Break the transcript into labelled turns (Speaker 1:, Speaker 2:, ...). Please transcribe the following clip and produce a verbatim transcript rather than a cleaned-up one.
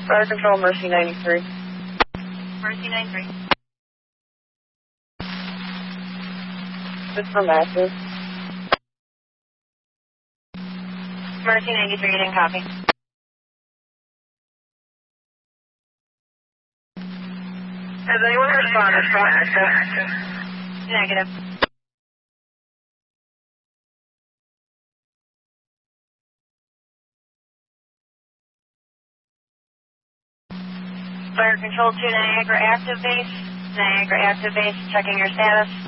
Speaker 1: Fire Control, Mercy ninety-three.
Speaker 2: Mercy ninety-three.
Speaker 1: This for Matthew.
Speaker 2: Mercy ninety-three, didn't copy.
Speaker 1: Has anyone responded from active?
Speaker 2: Negative. Fire Control two, Niagara active base. Niagara active base, checking your status.